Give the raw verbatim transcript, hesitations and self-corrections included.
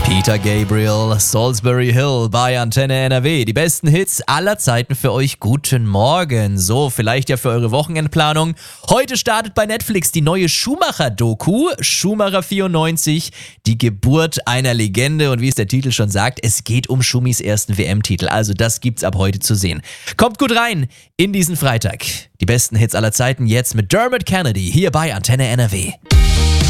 Peter Gabriel, Salisbury Hill bei Antenne N R W. Die besten Hits aller Zeiten für euch. Guten Morgen. So, vielleicht ja für eure Wochenendplanung. Heute startet bei Netflix die neue Schumacher-Doku. Schumacher vierundneunzig, die Geburt einer Legende. Und wie es der Titel schon sagt, es geht um Schumis ersten W M-Titel. Also das gibt's ab heute zu sehen. Kommt gut rein in diesen Freitag. Die besten Hits aller Zeiten jetzt mit Dermot Kennedy hier bei Antenne N R W.